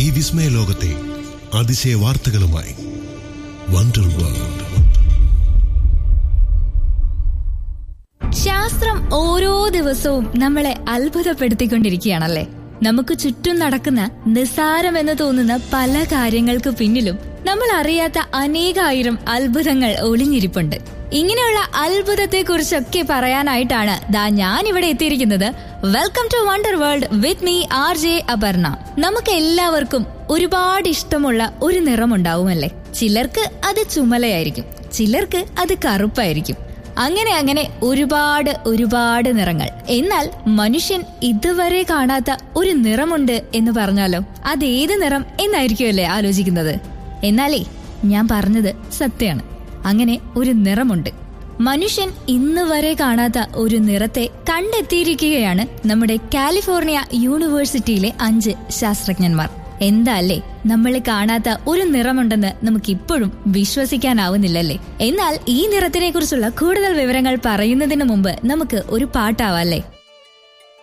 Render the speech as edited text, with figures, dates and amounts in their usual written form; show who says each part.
Speaker 1: വിസ്മയ ലോകത്തെ അതിശയ വാർത്തകളുമായി wonder world.
Speaker 2: ശാസ്ത്രം ഓരോ ദിവസവും നമ്മളെ അത്ഭുതപ്പെടുത്തിക്കൊണ്ടിരിക്കുകയാണല്ലേ. നമുക്ക് ചുറ്റും നടക്കുന്ന നിസ്സാരമെന്ന് തോന്നുന്ന പല കാര്യങ്ങൾക്ക് പിന്നിലും നമ്മൾ അറിയാത്ത അനേകായിരം അത്ഭുതങ്ങൾ ഒളിഞ്ഞിരിപ്പുണ്ട്. ഇങ്ങനെയുള്ള അത്ഭുതത്തെ കുറിച്ചൊക്കെ പറയാനായിട്ടാണ് ഞാൻ ഇവിടെ എത്തിയിരിക്കുന്നത്. Welcome to wonder world with me RJ Aparna. നമുക്ക് എല്ലാവർക്കും ഒരുപാട് ഇഷ്ടമുള്ള ഒരു നിറമുണ്ടാവുമല്ലേ. ചിലർക്ക് അത് ചുമലയായിരിക്കും, ചിലർക്ക് അത് കറുപ്പായിരിക്കും. അങ്ങനെ ഒരുപാട് നിറങ്ങൾ. എന്നാൽ മനുഷ്യൻ ഇതുവരെ കാണാത്ത ഒരു നിറമുണ്ട് എന്ന് പറഞ്ഞാലോ, അതേത് നിറം എന്നായിരിക്കുമല്ലേ ആലോചിക്കുന്നത്. എന്നാലേ ഞാൻ പറഞ്ഞത് സത്യമാണ്. അങ്ങനെ ഒരു നിറമുണ്ട്. മനുഷ്യൻ ഇന്ന് വരെ കാണാത്ത ഒരു നിറത്തെ കണ്ടെത്തിയിരിക്കുകയാണ് നമ്മുടെ കാലിഫോർണിയ യൂണിവേഴ്സിറ്റിയിലെ 5 ശാസ്ത്രജ്ഞന്മാർ. എന്താ അല്ലേ, നമ്മൾ കാണാത്ത ഒരു നിറമുണ്ടെന്ന് നമുക്കിപ്പോഴും വിശ്വസിക്കാനാവുന്നില്ലല്ലേ. എന്നാൽ ഈ നിറത്തിനെ കുറിച്ചുള്ള കൂടുതൽ വിവരങ്ങൾ പറയുന്നതിന് മുമ്പ് നമുക്ക് ഒരു പാട്ടാവല്ലേ.